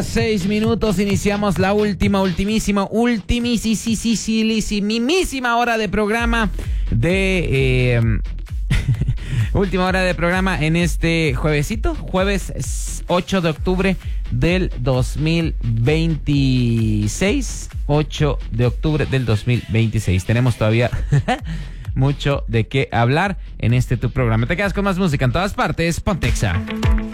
6:06. Iniciamos la ultimísima hora de programa última hora de programa en este jueves 8 de octubre del 2026. 8 de octubre del 2026. Tenemos todavía mucho de qué hablar en este tu programa. Te quedas con más música en todas partes. Ponte Exa.